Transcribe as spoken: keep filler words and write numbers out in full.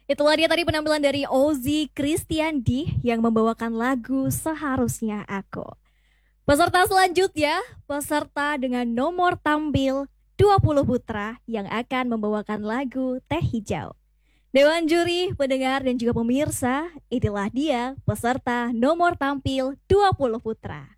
Itulah dia tadi penampilan dari Ozzy Kristiandi yang membawakan lagu Seharusnya Aku. Peserta selanjutnya, peserta dengan nomor tampil dua puluh putra yang akan membawakan lagu Teh Hijau. Dewan juri, pendengar dan juga pemirsa, inilah dia peserta nomor tampil dua puluh putra.